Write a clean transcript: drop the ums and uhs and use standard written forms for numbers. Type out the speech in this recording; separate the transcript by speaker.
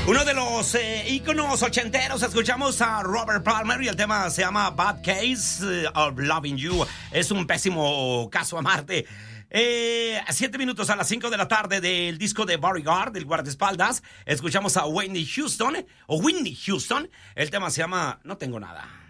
Speaker 1: Uno de los íconos ochenteros, escuchamos a Robert Palmer y el tema se llama Bad Case of Loving You. Es un pésimo caso amarte. 7 minutos a las 5 de la tarde del disco de Bodyguard, del guardaespaldas. Escuchamos a Whitney Houston. El tema se llama No Tengo Nada.